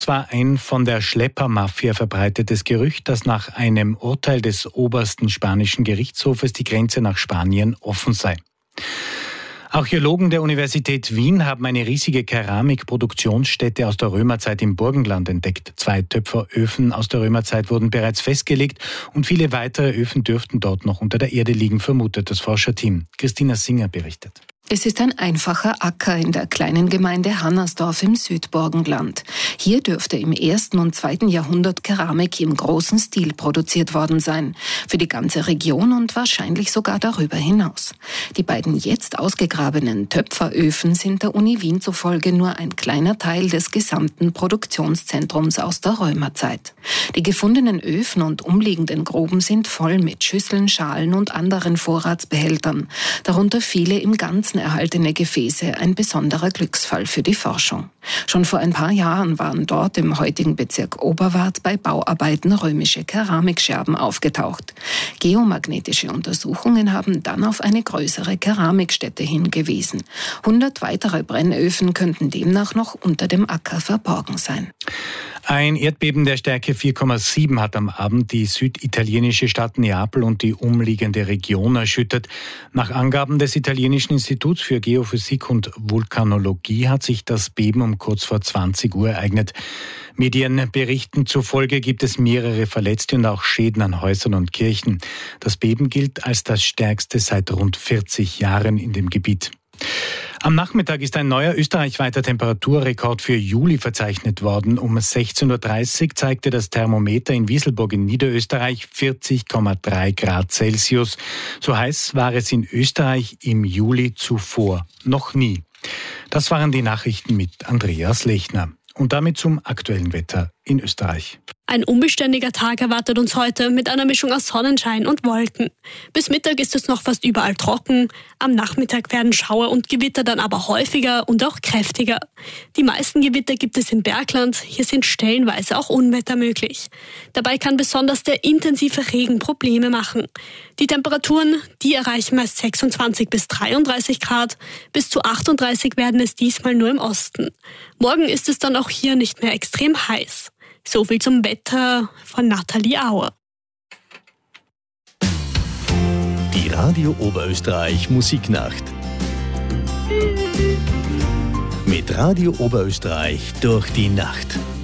Es war ein von der Schleppermafia verbreitetes Gerücht, dass nach einem Urteil des obersten spanischen Gerichtshofes die Grenze nach Spanien offen sei. Archäologen der Universität Wien haben eine riesige Keramikproduktionsstätte aus der Römerzeit im Burgenland entdeckt. 2 Töpferöfen aus der Römerzeit wurden bereits festgelegt und viele weitere Öfen dürften dort noch unter der Erde liegen, vermutet das Forscherteam. Christina Singer berichtet. Es ist ein einfacher Acker in der kleinen Gemeinde Hannersdorf im Südburgenland. Hier dürfte im 1. und 2. Jahrhundert Keramik im großen Stil produziert worden sein. Für die ganze Region und wahrscheinlich sogar darüber hinaus. Die beiden jetzt ausgegrabenen Töpferöfen sind der Uni Wien zufolge nur ein kleiner Teil des gesamten Produktionszentrums aus der Römerzeit. Die gefundenen Öfen und umliegenden Gruben sind voll mit Schüsseln, Schalen und anderen Vorratsbehältern. Darunter viele im Ganzen erhaltene Gefäße, ein besonderer Glücksfall für die Forschung. Schon vor ein paar Jahren waren dort im heutigen Bezirk Oberwart bei Bauarbeiten römische Keramikscherben aufgetaucht. Geomagnetische Untersuchungen haben dann auf eine größere Keramikstätte hingewiesen. 100 weitere Brennöfen könnten demnach noch unter dem Acker verborgen sein. Ein Erdbeben der Stärke 4,7 hat am Abend die süditalienische Stadt Neapel und die umliegende Region erschüttert. Nach Angaben des italienischen Instituts für Geophysik und Vulkanologie hat sich das Beben um kurz vor 20 Uhr ereignet. Medienberichten zufolge gibt es mehrere Verletzte und auch Schäden an Häusern und Kirchen. Das Beben gilt als das stärkste seit rund 40 Jahren in dem Gebiet. Am Nachmittag ist ein neuer österreichweiter Temperaturrekord für Juli verzeichnet worden. Um 16.30 Uhr zeigte das Thermometer in Wieselburg in Niederösterreich 40,3 Grad Celsius. So heiß war es in Österreich im Juli zuvor noch nie. Das waren die Nachrichten mit Andreas Lechner. Und damit zum aktuellen Wetter in Österreich. Ein unbeständiger Tag erwartet uns heute mit einer Mischung aus Sonnenschein und Wolken. Bis Mittag ist es noch fast überall trocken. Am Nachmittag werden Schauer und Gewitter dann aber häufiger und auch kräftiger. Die meisten Gewitter gibt es im Bergland. Hier sind stellenweise auch Unwetter möglich. Dabei kann besonders der intensive Regen Probleme machen. Die Temperaturen, die erreichen meist 26 bis 33 Grad. Bis zu 38 werden es diesmal nur im Osten. Morgen ist es dann auch hier nicht mehr extrem heiß. So viel zum Wetter von Nathalie Auer. Die Radio Oberösterreich Musiknacht. Mit Radio Oberösterreich durch die Nacht.